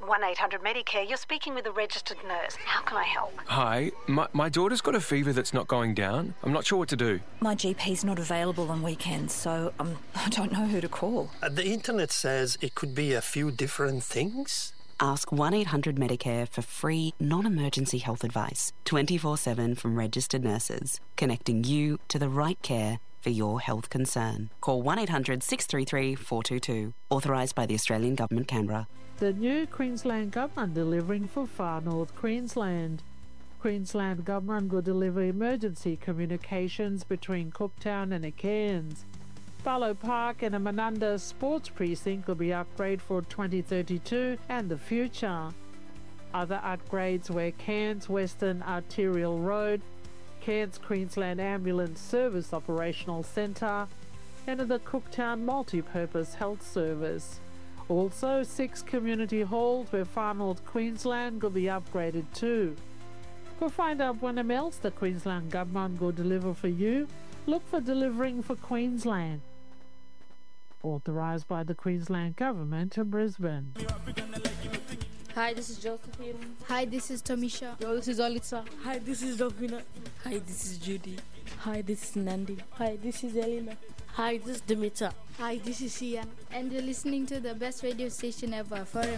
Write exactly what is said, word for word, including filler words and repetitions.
one eight hundred Medicare, you're speaking with a registered nurse. How can I help? Hi, my, my daughter's got a fever that's not going down. I'm not sure what to do. My G P's not available on weekends, so um, I don't know who to call. Uh, the internet says it could be a few different things. Ask one eight hundred Medicare for free, non-emergency health advice, twenty-four seven from registered nurses, connecting you to the right care for your health concern. Call one eight hundred six three three four two two. Authorised by the Australian Government, Canberra. The new Queensland Government delivering for far north Queensland. Queensland Government will deliver emergency communications between Cooktown and the Cairns. Barlow Park and the Manunda Sports Precinct will be upgraded for twenty thirty-two and the future. Other upgrades were Cairns Western Arterial Road, Cairns Queensland Ambulance Service Operational Centre, and the Cooktown Multipurpose Health Service. Also, six community halls where Far North Queensland will be upgraded too. To find out when else the Queensland Government will deliver for you, look for Delivering for Queensland. Authorised by the Queensland Government in Brisbane. Hi, this is Josephine. Hi, this is Tamisha. Yo, this is Olitza. Hi, this is Dovina. Hi, this is Judy. Hi, this is Nandi. Hi, this is Elena. Hi, this is Dimitra. Hi, this is Ian. And you're listening to the best radio station ever, Forever.